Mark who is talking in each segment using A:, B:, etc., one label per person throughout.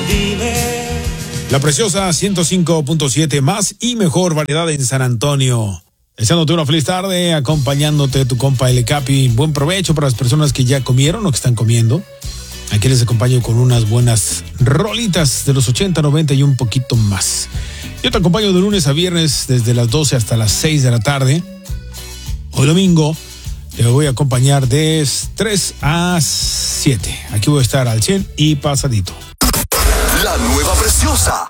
A: La preciosa 105.7, más y mejor variedad en San Antonio. Deseándote una feliz tarde, acompañándote tu compa El Capi. Buen provecho para las personas que ya comieron o que están comiendo. Aquí les acompaño con unas buenas rolitas de los 80, 90 y un poquito más. Yo te acompaño de lunes a viernes desde las 12 hasta las 6 de la tarde. Hoy domingo te voy a acompañar de 3 a 7. Aquí voy a estar al 100 y pasadito.
B: La nueva preciosa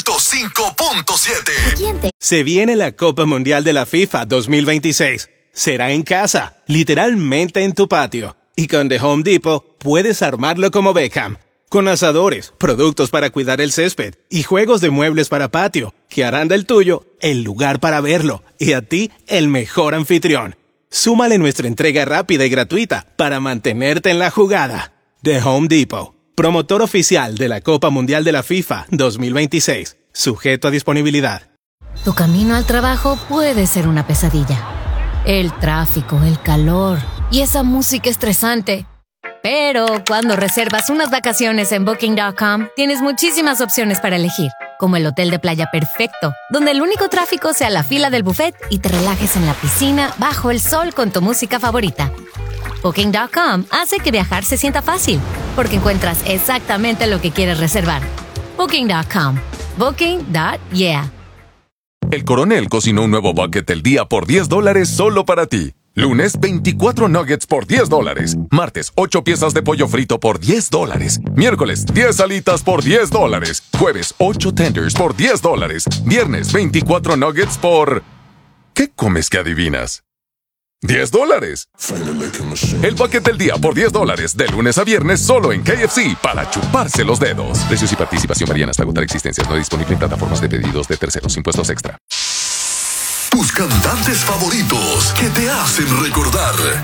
B: 105.7.
C: Se viene la Copa Mundial de la FIFA 2026. Será en casa, literalmente en tu patio. Y con The Home Depot puedes armarlo como Beckham. Con asadores, productos para cuidar el césped y juegos de muebles para patio, que harán del tuyo el lugar para verlo y a ti el mejor anfitrión. Súmale nuestra entrega rápida y gratuita para mantenerte en la jugada. The Home Depot, promotor oficial de la Copa Mundial de la FIFA 2026. Sujeto a disponibilidad.
D: Tu camino al trabajo puede ser una pesadilla. El tráfico, el calor y esa música estresante. Pero cuando reservas unas vacaciones en Booking.com, tienes muchísimas opciones para elegir, como el hotel de playa perfecto, donde el único tráfico sea la fila del buffet y te relajes en la piscina bajo el sol con tu música favorita. Booking.com hace que viajar se sienta fácil, porque encuentras exactamente lo que quieres reservar. Booking.com. Booking.yeah.
E: El Coronel cocinó un nuevo bucket del día por $10 solo para ti. Lunes, 24 nuggets por $10. Martes, 8 piezas de pollo frito por $10. Miércoles, 10 alitas por $10. Jueves, 8 tenders por $10. Viernes, 24 nuggets por... ¿Qué comes que adivinas? $10. El bucket del día por $10. De lunes a viernes solo en KFC para chuparse los dedos. Precios y participación varían hasta agotar existencias. No disponible en plataformas de pedidos de terceros. Impuestos extra.
B: Tus cantantes favoritos que te hacen recordar.